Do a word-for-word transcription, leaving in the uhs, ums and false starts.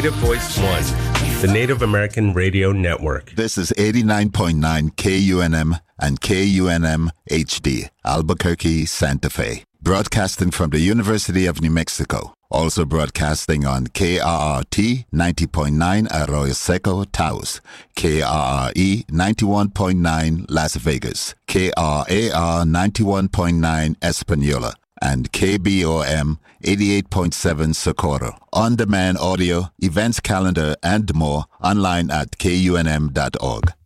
Native Voice One, the Native American Radio Network. This is eighty-nine point nine K U N M and K U N M H D, Albuquerque, Santa Fe. Broadcasting from the University of New Mexico. Also broadcasting on K R R T ninety point nine Arroyo Seco, Taos, K R R E ninety-one point nine Las Vegas, K R A R ninety-one point nine Espanola, and K B O M eighty-eight point seven Socorro. On-demand audio, events calendar, and more online at K U N M dot org.